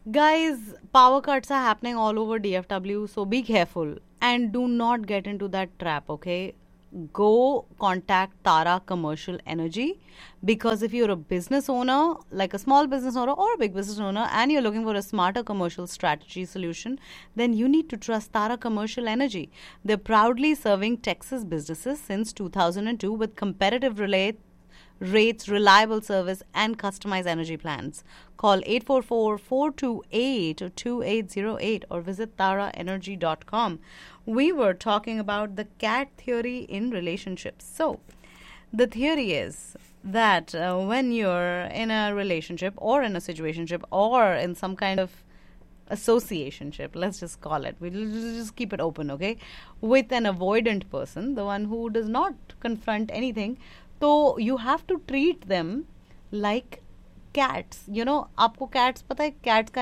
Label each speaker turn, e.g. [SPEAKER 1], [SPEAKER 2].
[SPEAKER 1] Guys, power cuts are happening all over DFW, so be careful and do not get into that trap, okay? Go contact Tara Commercial Energy, because if you're a business owner, like a small business owner or a big business owner, and you're looking for a smarter commercial strategy solution, then you need to trust Tara Commercial Energy. They're proudly serving Texas businesses since 2002 with competitive rates, reliable service, and customized energy plans. Call 844-428-2808 or visit taraenergy.com. We were talking about the cat theory in relationships. So, the theory is that when you're in a relationship or in a situationship or in some kind of associationship, let's just call it, we'll just keep it open, okay, with an avoidant person, the one who does not confront anything, so you have to treat them like cats. You know, आपको cats पता है cats का